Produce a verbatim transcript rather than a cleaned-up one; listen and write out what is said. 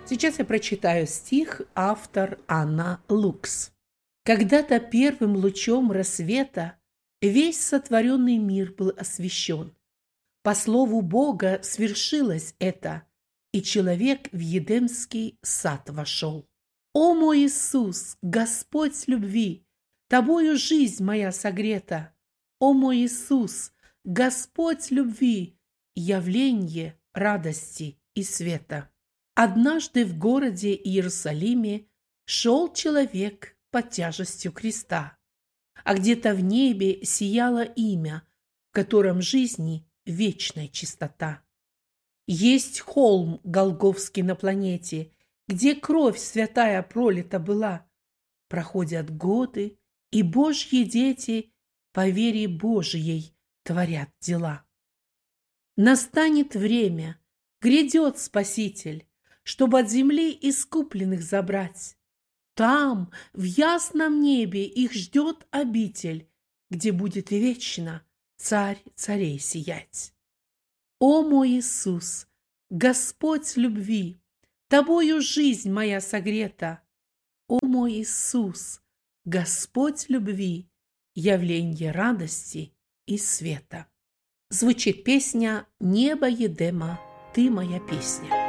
Сейчас я прочитаю стих, автор Анна Лукс. «Когда-то первым лучом рассвета весь сотворенный мир был освещен. По слову Бога свершилось это, и человек в Едемский сад вошел. О мой Иисус, Господь любви, Тобою жизнь моя согрета. О мой Иисус, Господь любви, явление радости и света». Однажды в городе Иерусалиме шел человек под тяжестью креста, а где-то в небе сияло имя, в котором жизни вечная чистота. Есть холм Голгофский на планете, где кровь святая пролита была. Проходят годы, и Божьи дети по вере Божией творят дела. Настанет время, грядет Спаситель, чтобы от земли искупленных забрать. Там, в ясном небе, их ждет обитель, где будет вечно Царь царей сиять. О мой Иисус, Господь любви, Тобою жизнь моя согрета. О мой Иисус, Господь любви, явление радости и света. Звучит песня «Небо Едема, Ты моя песня».